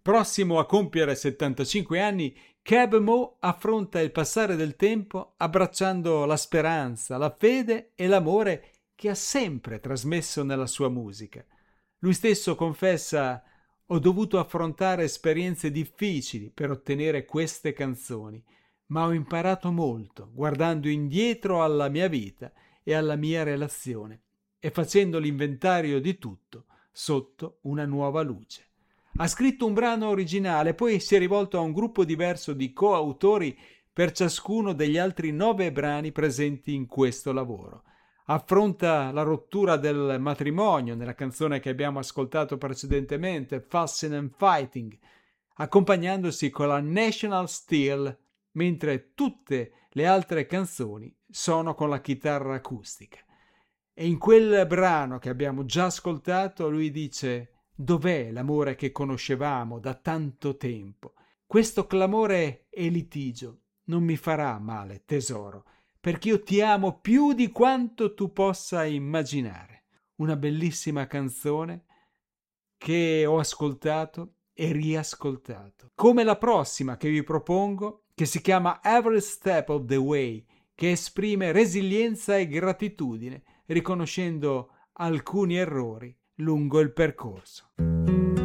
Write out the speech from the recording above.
Prossimo a compiere 75 anni, Keb' Mo' affronta il passare del tempo abbracciando la speranza, la fede e l'amore che ha sempre trasmesso nella sua musica. Lui stesso confessa: ho dovuto affrontare esperienze difficili per ottenere queste canzoni, ma ho imparato molto guardando indietro alla mia vita e alla mia relazione e facendo l'inventario di tutto sotto una nuova luce. Ha scritto un brano originale, poi si è rivolto a un gruppo diverso di coautori per ciascuno degli altri 9 brani presenti in questo lavoro. Affronta la rottura del matrimonio nella canzone che abbiamo ascoltato precedentemente, Fussin' and Fighting, accompagnandosi con la National Steel, mentre tutte le altre canzoni sono con la chitarra acustica. E in quel brano che abbiamo già ascoltato lui dice: dov'è l'amore che conoscevamo da tanto tempo? Questo clamore e litigio non mi farà male, tesoro, perché io ti amo più di quanto tu possa immaginare. Una bellissima canzone che ho ascoltato e riascoltato. Come la prossima che vi propongo, che si chiama Every Step of the Way, che esprime resilienza e gratitudine, riconoscendo alcuni errori lungo il percorso.